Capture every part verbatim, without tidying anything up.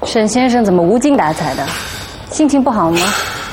沈先生怎么无精打采的？心情不好吗？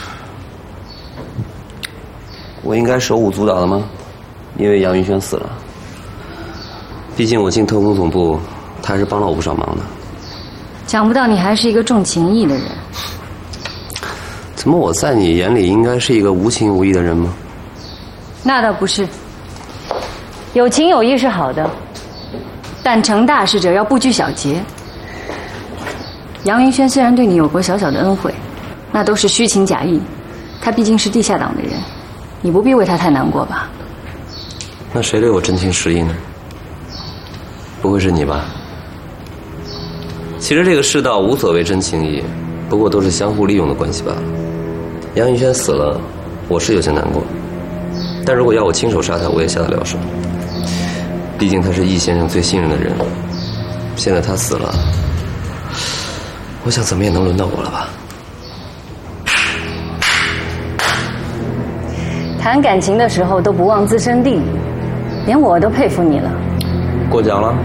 我应该手舞足蹈的吗？因为杨云轩死了。毕竟我进特工总部，他还是帮了我不少忙的。 想不到你还是一个重情义的人。 怎么我在你眼里应该是一个无情无义的人吗？ 那倒不是。有情有义是好的，但成大事者要不拘小节。杨云轩虽然对你有过小小的恩惠，那都是虚情假意。他毕竟是地下党的人，你不必为他太难过吧？ 那谁对我真情实意呢？不会是你吧？其实这个世道无所谓真情义，不过都是相互利用的关系罢了。杨云轩死了，我是有些难过，但如果要我亲手杀他，我也下得了手。毕竟他是易先生最信任的人，现在他死了，我想怎么也能轮到我了吧？ 谈感情的时候都不忘自身利益，连我都佩服你了。 过奖了。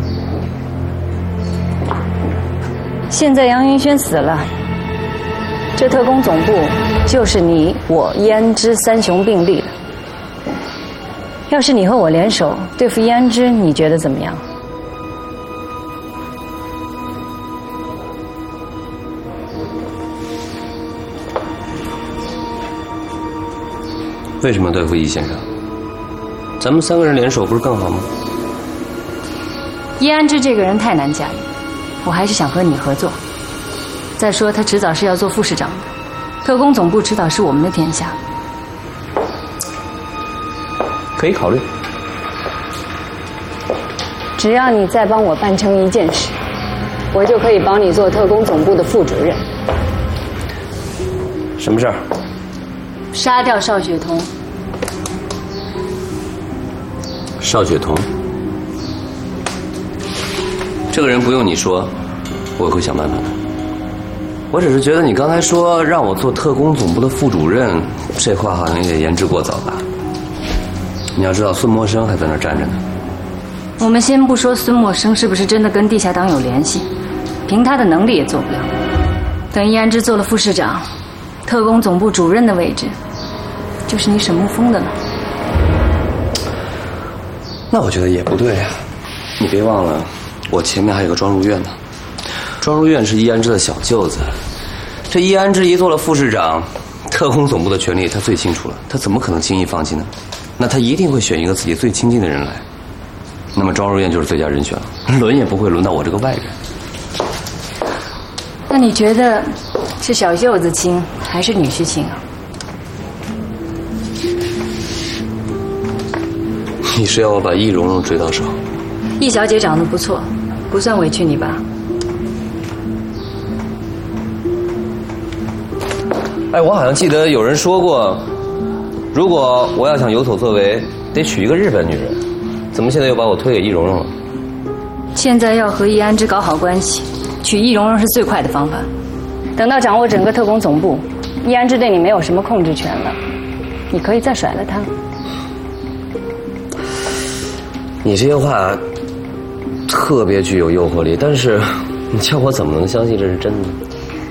现在杨云轩死了，这特工总部就是你我易安之三雄并立的。要是你和我联手对付易安之，你觉得怎么样？ 为什么对付易先生？咱们三个人联手不是更好吗？ 易安之这个人太难驾驭，我还是想和你合作。再说他迟早是要做副市长的，特工总部迟早是我们的天下。 可以考虑。 只要你再帮我办成一件事，我就可以帮你做特工总部的副主任。 什么事儿？ 杀掉邵雪桐。 邵雪桐，这个人不用你说，我会想办法的。我只是觉得你刚才说让我做特工总部的副主任，这话好像有点言之过早吧？你要知道，孙默生还在那儿站着呢。 我们先不说孙默生是不是真的跟地下党有联系，凭他的能力也做不了。等易安之做了副市长，特工总部主任的位置就是你沈沐风的了。 那我觉得也不对啊！你别忘了，我前面还有个庄如苑呢。庄如苑是易安之的小舅子，这易安之一做了副市长，特工总部的权力他最清楚了，他怎么可能轻易放弃呢？那他一定会选一个自己最亲近的人来。那么庄如苑就是最佳人选了，轮也不会轮到我这个外人。 那你觉得是小舅子亲还是女婿亲啊？ 你是要我把易蓉蓉追到手？ 易小姐长得不错，不算委屈你吧？ 哎，我好像记得有人说过，如果我要想有所作为，得娶一个日本女人。怎么现在又把我推给易蓉蓉了？ 现在要和易安之搞好关系，娶易蓉蓉是最快的方法。等到掌握整个特工总部，易安之对你没有什么控制权了，你可以再甩了他。 你这些话特别具有诱惑力，但是你叫我怎么能相信这是真的？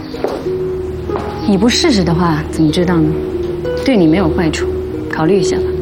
你不试试的话，怎么知道呢？对你没有坏处，考虑一下吧。